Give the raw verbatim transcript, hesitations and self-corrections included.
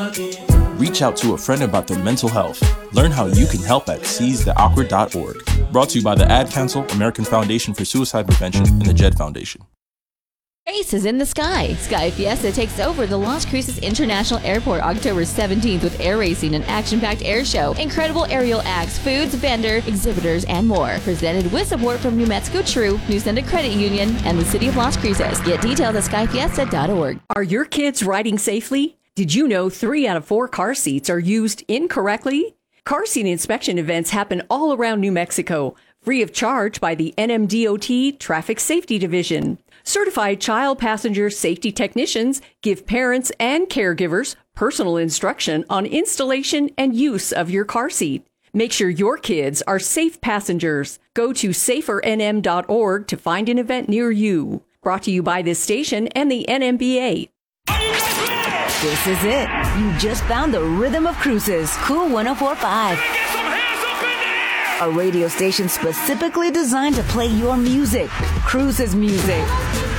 Reach out to a friend about their mental health. Learn how you can help at seize the awkward dot org. Brought to you by the Ad Council, American Foundation for Suicide Prevention, and the Jed Foundation. Race is in the sky. Sky Fiesta takes over the Las Cruces International Airport October seventeenth with air racing and action-packed air show, incredible aerial acts, foods, vendor, exhibitors, and more. Presented with support from New Mexico True, New Senda Credit Union, and the City of Las Cruces. Get details at sky fiesta dot org. Are your kids riding safely? Did you know three out of four car seats are used incorrectly? Car seat inspection events happen all around New Mexico, free of charge by the N M D O T Traffic Safety Division. Certified child passenger safety technicians give parents and caregivers personal instruction on installation and use of your car seat. Make sure your kids are safe passengers. Go to safer n m dot org to find an event near you. Brought to you by this station and the N M B A. This is it. You just found the rhythm of Cruces. Cool one oh four point five. A radio station specifically designed to play your music. Cruces music.